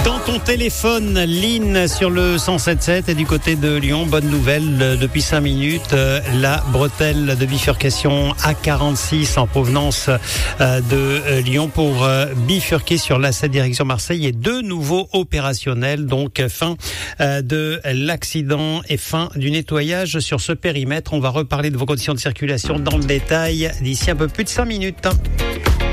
Dans ton téléphone, Lynn sur le 107.7 et du côté de Lyon, bonne nouvelle, depuis 5 minutes, la bretelle de bifurcation A46 en provenance de Lyon pour bifurquer sur l'A7 direction Marseille est de nouveau opérationnel. Donc fin de l'accident et fin du nettoyage sur ce périmètre. On va reparler de vos conditions de circulation dans le détail d'ici un peu plus de 5 minutes.